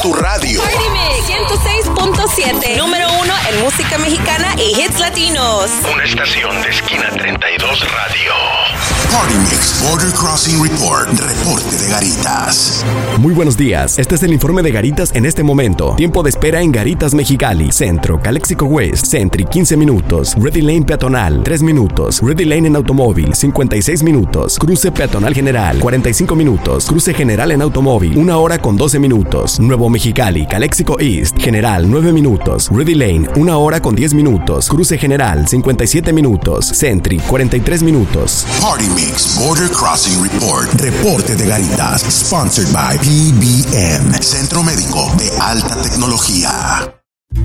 tu radio. Party Mix 106.7, número 1 en música mexicana y hits latinos. Una estación de Esquina 32 Radio. Party Mix Border Crossing Report. Reporte de Garitas. Muy buenos días. Este es el informe de Garitas en este momento. Tiempo de espera en Garitas Mexicali. Centro, Calexico West, Sentry 15 minutos. Ready Lane peatonal 3 minutos. Ready Lane en automóvil 56 minutos. Cruce peatonal general 45 minutos. Cruce general en automóvil 1 hora con 12 minutos. Nuevo Mexicali, Calexico East, general 9 minutos. Ready Lane 1 hora con 10 minutos. Cruce general 57 minutos. Sentry 43 minutos. Party Mix Border Crossing Report. Reporte de Garitas. Sponsored by PBM, Centro Médico de Alta Tecnología.